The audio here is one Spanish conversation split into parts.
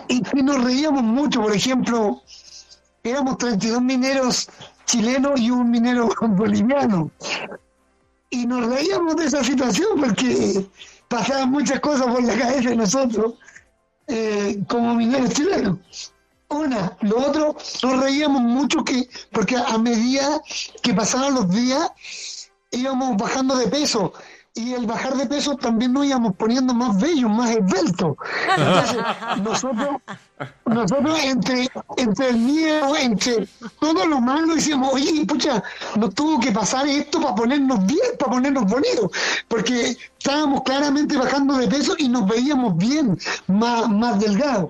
y que nos reíamos mucho. Por ejemplo, éramos 32 mineros chilenos y un minero boliviano. Y nos reíamos de esa situación porque pasaban muchas cosas por la cabeza de nosotros como mineros chilenos. Lo otro, nos reíamos mucho porque a medida que pasaban los días íbamos bajando de peso. Y el bajar de peso también nos íbamos poniendo más bellos, más esbeltos. Entonces, nosotros entre el miedo, entre todo lo malo, decíamos, oye, pucha, nos tuvo que pasar esto para ponernos bien, para ponernos bonitos, porque estábamos claramente bajando de peso y nos veíamos bien, más delgados.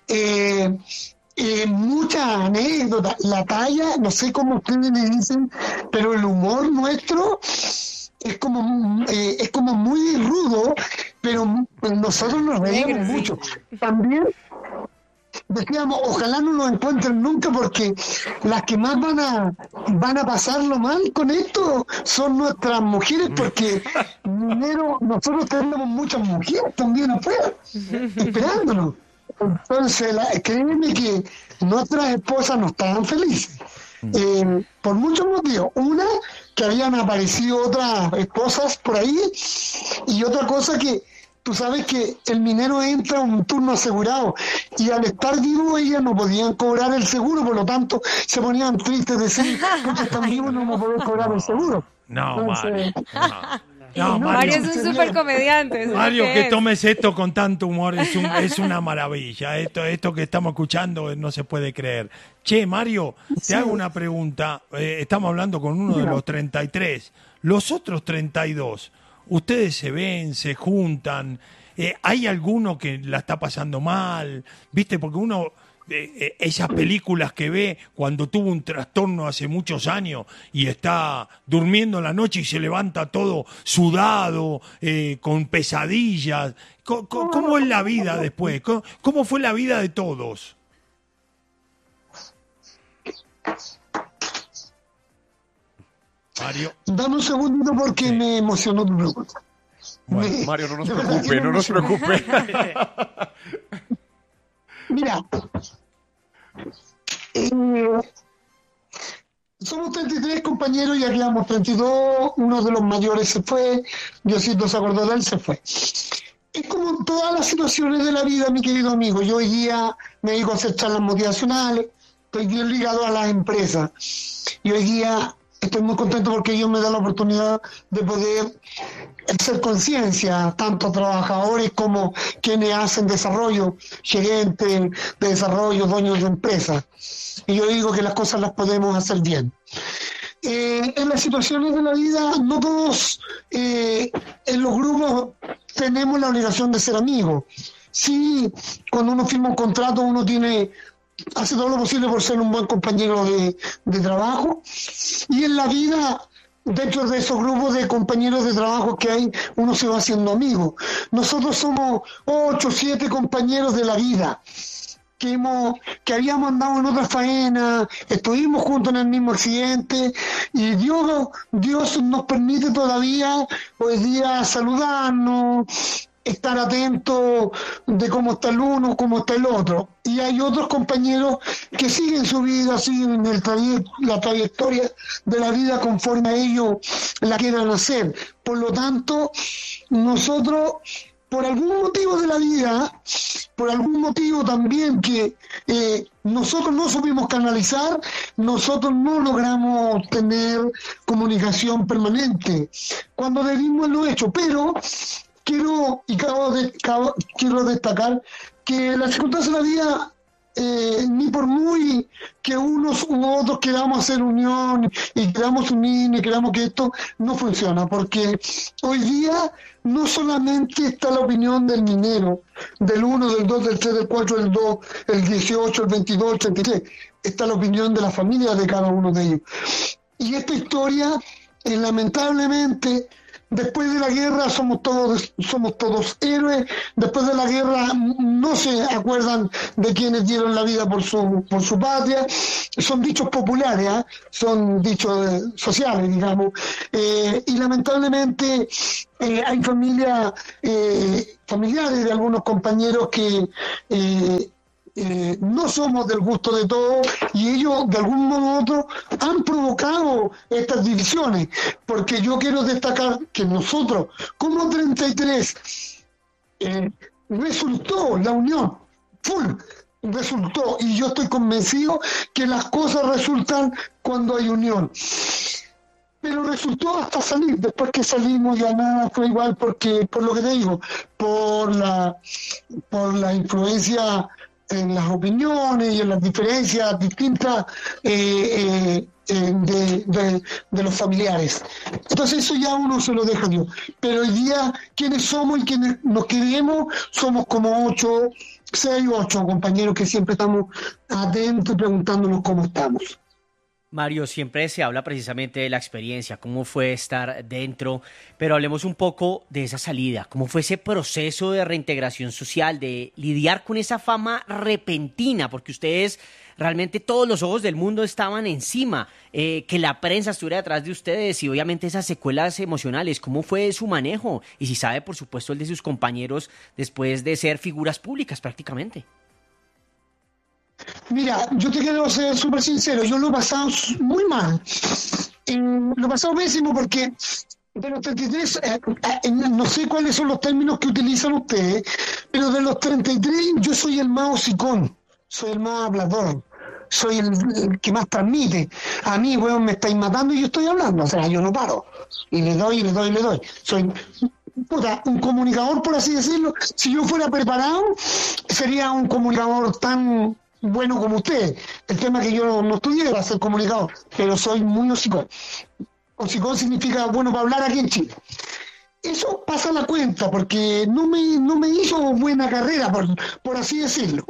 Muchas anécdotas, la talla, no sé cómo ustedes me dicen, pero el humor nuestro es como muy rudo, pero nosotros nos reíamos mucho. También decíamos, ojalá no nos encuentren nunca, porque las que más van a pasarlo mal con esto son nuestras mujeres, porque nosotros tenemos muchas mujeres también afuera, esperándonos. Entonces, créeme que nuestras esposas no estaban felices. Por muchos motivos. Una, que habían aparecido otras esposas por ahí, y otra cosa que tú sabes que el minero entra a un turno asegurado y al estar vivo ellas no podían cobrar el seguro, por lo tanto se ponían tristes de decir, porque están vivos no vamos a poder cobrar el seguro. Entonces, Mario es un súper comediante. Mario, que tomes esto con tanto humor es una maravilla. Esto que estamos escuchando no se puede creer. Che, Mario, te hago una pregunta. Estamos hablando con uno de los 33. Los otros 32, ¿ustedes se ven, se juntan? ¿Hay alguno que la está pasando mal? ¿Viste? Porque uno... esas películas que ve cuando tuvo un trastorno hace muchos años y está durmiendo en la noche y se levanta todo sudado, con pesadillas. ¿Cómo es la vida después? ¿Cómo fue la vida de todos? Mario. Dame un segundito porque me emocionó tu pregunta. Bueno, Mario, no nos preocupe. Mira, somos 33 compañeros, ya quedamos 32, uno de los mayores se fue, Diosito se acordó de él, se fue. Es como en todas las situaciones de la vida, mi querido amigo. Yo hoy día me dedico a hacer charlas motivacionales, estoy bien ligado a las empresas, y hoy día estoy muy contento porque ellos me dan la oportunidad de poder hacer conciencia, tanto a trabajadores como quienes hacen desarrollo, gerentes de desarrollo, dueños de empresas. Y yo digo que las cosas las podemos hacer bien. En las situaciones de la vida, no todos en los grupos tenemos la obligación de ser amigos. Sí, cuando uno firma un contrato, uno hace todo lo posible por ser un buen compañero de trabajo, y en la vida, dentro de esos grupos de compañeros de trabajo que hay, uno se va haciendo amigo. Nosotros somos 8, 7 compañeros de la vida que habíamos andado en otra faena, estuvimos juntos en el mismo accidente, y Dios nos permite todavía hoy día saludarnos, estar atentos de cómo está el uno, cómo está el otro. Y hay otros compañeros que siguen su vida, siguen la trayectoria de la vida conforme a ellos la quieran hacer. Por lo tanto, nosotros, por algún motivo de la vida, por algún motivo también que nosotros no supimos canalizar, nosotros no logramos tener comunicación permanente cuando debimos lo hecho. Pero quiero destacar que las circunstancias de la vida, ni por muy que unos u otros queramos hacer unión y queramos unir y queramos que esto no funciona, porque hoy día no solamente está la opinión del minero, del 1, del 2, del 3, del 4, del 2, el 18, el 22, el 33, está la opinión de la familia de cada uno de ellos. Y esta historia, lamentablemente, después de la guerra somos todos héroes. Después de la guerra no se acuerdan de quienes dieron la vida por su patria. Son dichos populares, son dichos sociales, digamos. Y lamentablemente hay familiares de algunos compañeros que no somos del gusto de todos y ellos de algún modo u otro han provocado estas divisiones, porque yo quiero destacar que nosotros como 33 resultó la unión resultó, y yo estoy convencido que las cosas resultan cuando hay unión. Pero resultó hasta salir, después que salimos ya nada fue igual, porque por lo que te digo, por la influencia en las opiniones y en las diferencias distintas de los familiares. Entonces eso ya uno se lo deja a Dios. Pero hoy día, quienes somos y quienes nos queremos, somos como 6 u 8 compañeros que siempre estamos atentos y preguntándonos cómo estamos. Mario, siempre se habla precisamente de la experiencia, cómo fue estar dentro, pero hablemos un poco de esa salida, cómo fue ese proceso de reintegración social, de lidiar con esa fama repentina, porque ustedes realmente todos los ojos del mundo estaban encima, que la prensa estuviera detrás de ustedes y obviamente esas secuelas emocionales, ¿cómo fue su manejo? Y si sabe, por supuesto, el de sus compañeros después de ser figuras públicas prácticamente. Mira, yo te quiero ser súper sincero, yo lo he pasado muy mal. Lo he pasado pésimo porque de los 33, no sé cuáles son los términos que utilizan ustedes, pero de los 33 yo soy el más hocicón, soy el más hablador, soy el que más transmite. A mí, weón, me estáis matando y yo estoy hablando, o sea, yo no paro. Y le doy. Soy un comunicador, por así decirlo. Si yo fuera preparado, sería un comunicador tan bueno como usted. El tema es que yo no estudié para ser comunicador, pero soy muy hocicón. Hocicón significa bueno para hablar aquí en Chile. Eso pasa la cuenta, porque no me hizo buena carrera, por así decirlo.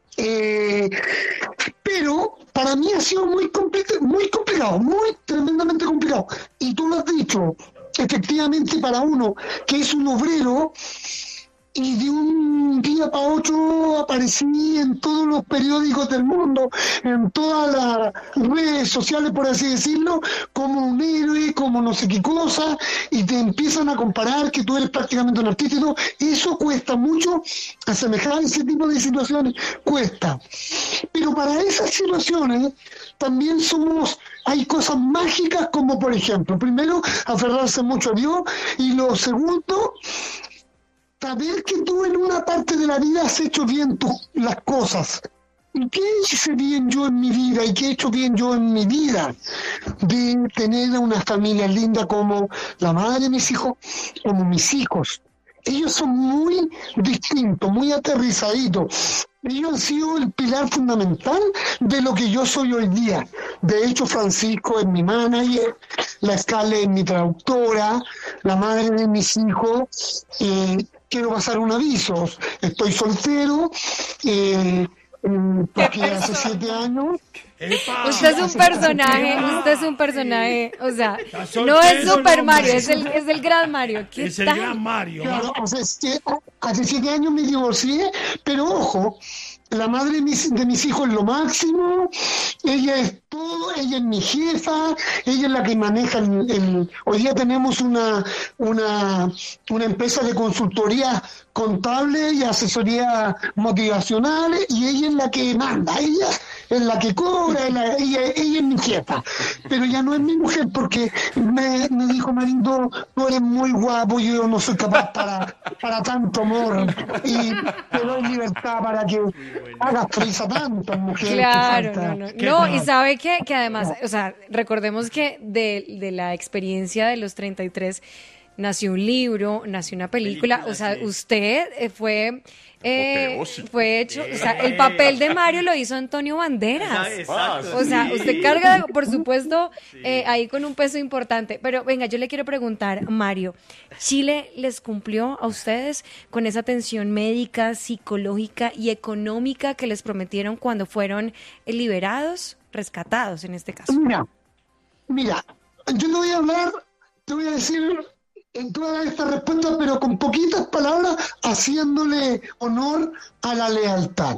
Pero para mí ha sido muy complicado, muy tremendamente complicado. Y tú lo has dicho, efectivamente, para uno que es un obrero, y de un día para otro aparecí en todos los periódicos del mundo, en todas las redes sociales, por así decirlo, como un héroe, como no sé qué cosa, y te empiezan a comparar que tú eres prácticamente un artista y todo. Eso cuesta mucho, asemejar ese tipo de situaciones, cuesta. Pero para esas situaciones también hay cosas mágicas, como por ejemplo, primero, aferrarse mucho a Dios, y lo segundo, saber que tú en una parte de la vida has hecho bien las cosas. ¿Y qué hice bien yo en mi vida? ¿Y qué he hecho bien yo en mi vida? De tener una familia linda como la madre de mis hijos, como mis hijos. Ellos son muy distintos, muy aterrizaditos. Ellos han sido el pilar fundamental de lo que yo soy hoy día. De hecho, Francisco es mi manager, la Scarlett es mi traductora, la madre de mis hijos. Quiero pasar un aviso, estoy soltero, porque hace 7 años. Usted es un personaje, o sea, no es Super Mario, es el gran Mario. Es el gran Mario. Claro, hace 7 años me divorcié, pero ojo, la madre de mis hijos es lo máximo, ella es todo, ella es mi jefa, ella es la que maneja hoy día tenemos una empresa de consultoría contable y asesoría motivacionales, y ella es la que manda, ella es la que cobra, ella es mi jefa, pero ya no es mi mujer, porque me dijo: Marindo, tú eres muy guapo, yo no soy capaz para tanto amor, y te doy libertad para que hagas prisa tanto, mujer. Claro, no, y sabe que además, o sea, recordemos que de la experiencia de los 33 nació un libro, nació una película, o sea, usted fue hecho, o sea, el papel de Mario lo hizo Antonio Banderas. O sea, usted carga, por supuesto, ahí con un peso importante. Pero venga, yo le quiero preguntar, Mario, ¿Chile les cumplió a ustedes con esa atención médica, psicológica y económica que les prometieron cuando fueron liberados, rescatados en este caso? Mira, yo no voy a hablar, te voy a decir en toda esta respuesta, pero con poquitas palabras, haciéndole honor a la lealtad.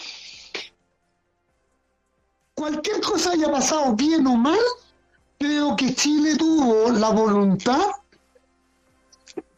Cualquier cosa haya pasado bien o mal, creo que Chile tuvo la voluntad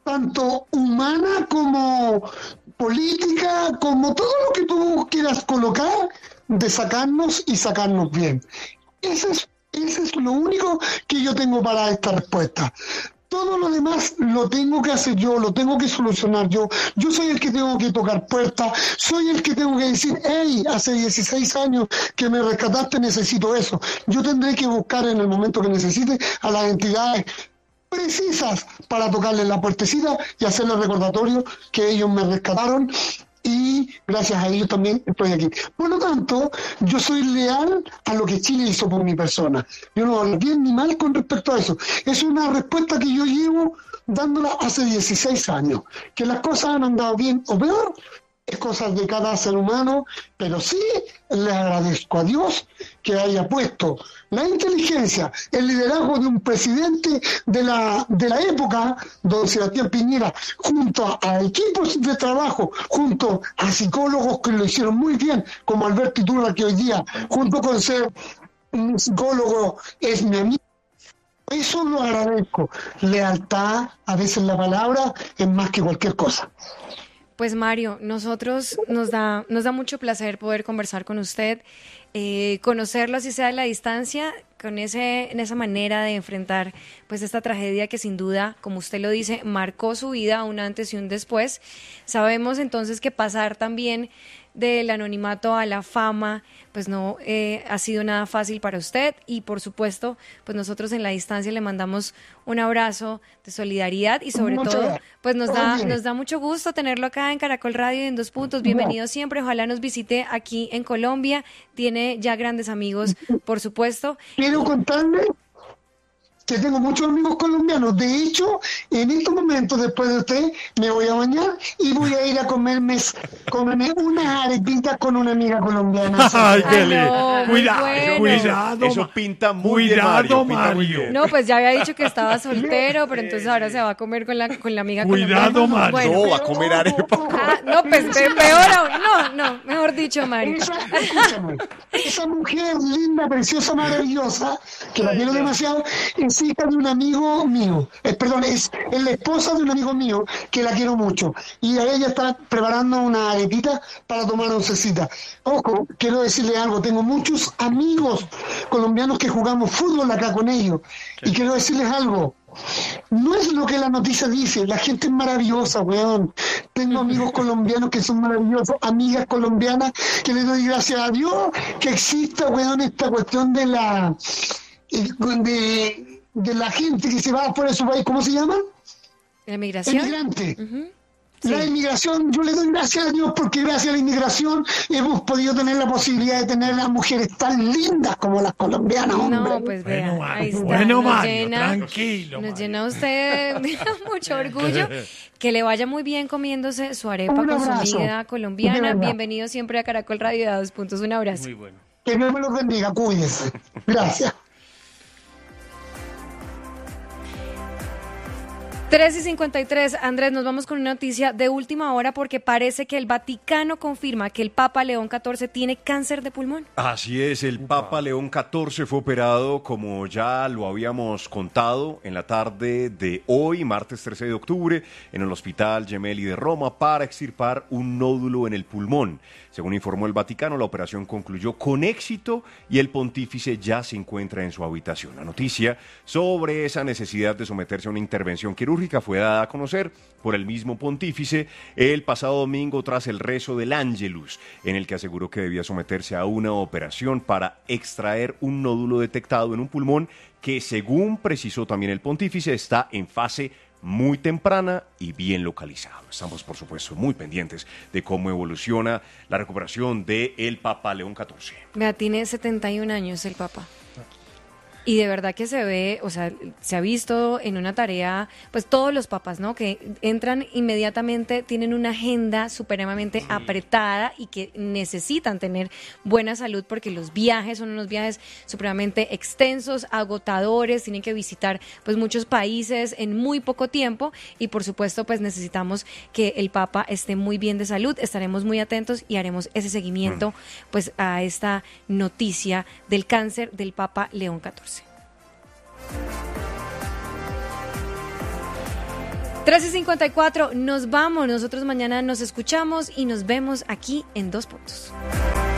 tanto humana como política, como todo lo que tú quieras colocar, de sacarnos y sacarnos bien. Ese es lo único que yo tengo para esta respuesta. Todo lo demás lo tengo que hacer yo, lo tengo que solucionar yo. Yo soy el que tengo que tocar puertas, soy el que tengo que decir, hey, hace 16 años que me rescataste, necesito eso. Yo tendré que buscar en el momento que necesite a las entidades precisas para tocarle la puertecita y hacerle recordatorio que ellos me rescataron y gracias a ellos también estoy aquí. Por lo tanto, yo soy leal a lo que Chile hizo por mi persona. Yo no hablo bien ni mal con respecto a eso. Es una respuesta que yo llevo dándola hace 16 años. Que las cosas han andado bien o peor, es cosa de cada ser humano, pero sí le agradezco a Dios que haya puesto la inteligencia, el liderazgo de un presidente de la época, don Sebastián Piñera, junto a equipos de trabajo, junto a psicólogos que lo hicieron muy bien, como Alberto Iturra, que hoy día, junto con ser un psicólogo, es mi amigo. Eso lo agradezco. Lealtad, a veces la palabra, es más que cualquier cosa. Pues Mario, nosotros nos da mucho placer poder conversar con usted, conocerlo así sea a la distancia, en esa manera de enfrentar pues esta tragedia que sin duda, como usted lo dice, marcó su vida un antes y un después. Sabemos entonces que pasar también del anonimato a la fama, pues no ha sido nada fácil para usted y por supuesto, pues nosotros en la distancia le mandamos un abrazo de solidaridad y sobre todo, pues nos da mucho gusto tenerlo acá en Caracol Radio en Dos Puntos. Bienvenido siempre, ojalá nos visite aquí en Colombia, tiene ya grandes amigos, por supuesto. Quiero contarle que tengo muchos amigos colombianos. De hecho, en estos momentos, después de usted, me voy a bañar y voy a ir a comerme unas arepitas con una amiga colombiana. Ay, qué no, cuidado. Eso pinta muy bien, Mario. No, pues ya había dicho que estaba soltero, pero entonces ahora se va a comer con la amiga colombiana. Cuidado, Mario. Bueno. No, va a comer arepa. No, pues peor aún. No, mejor dicho, Mario. Esa mujer linda, preciosa, maravillosa, que la quiero demasiado, es hija de un amigo mío, es la esposa de un amigo mío que la quiero mucho y a ella está preparando una arepita para tomar oncecita. Ojo, quiero decirle algo, tengo muchos amigos colombianos que jugamos fútbol acá con ellos y quiero decirles algo. No es lo que la noticia dice, la gente es maravillosa, weón. Tengo amigos colombianos que son maravillosos, amigas colombianas que les doy gracias a Dios que exista, weón, esta cuestión de la gente que se va fuera de su país, ¿cómo se llama? La migración. Emigrante. Uh-huh. La inmigración, yo le doy gracias a Dios porque gracias a la inmigración hemos podido tener la posibilidad de tener a mujeres tan lindas como las colombianas, hombre. No, pues vea, ahí está. Bueno, nos Mario, llena, tranquilo. Nos Mario. llena usted de mucho orgullo. Que le vaya muy bien comiéndose su arepa con su amiga colombiana. Bienvenido siempre a Caracol Radio de Dos Puntos. Un abrazo. Muy bueno. Que Dios me los bendiga, cuídense. Gracias. 3:53, Andrés, nos vamos con una noticia de última hora porque parece que el Vaticano confirma que el Papa León XIV tiene cáncer de pulmón. Así es, el Papa León XIV fue operado, como ya lo habíamos contado, en la tarde de hoy, martes 13 de octubre, en el Hospital Gemelli de Roma para extirpar un nódulo en el pulmón. Según informó el Vaticano, la operación concluyó con éxito y el pontífice ya se encuentra en su habitación. La noticia sobre esa necesidad de someterse a una intervención quirúrgica fue dada a conocer por el mismo pontífice el pasado domingo tras el rezo del Ángelus, en el que aseguró que debía someterse a una operación para extraer un nódulo detectado en un pulmón que, según precisó también el pontífice, está en fase muy temprana y bien localizado. Estamos, por supuesto, muy pendientes de cómo evoluciona la recuperación del Papa León XIV. Vea, tiene 71 años el Papa. Y de verdad que se ve, o sea, se ha visto en una tarea, pues todos los papas, ¿no? Que entran inmediatamente, tienen una agenda supremamente apretada y que necesitan tener buena salud porque los viajes son unos viajes supremamente extensos, agotadores, tienen que visitar pues muchos países en muy poco tiempo y por supuesto pues necesitamos que el Papa esté muy bien de salud, estaremos muy atentos y haremos ese seguimiento pues a esta noticia del cáncer del Papa León XIV. 13:54, nos vamos. Nosotros mañana nos escuchamos y nos vemos aquí en 2 Puntos.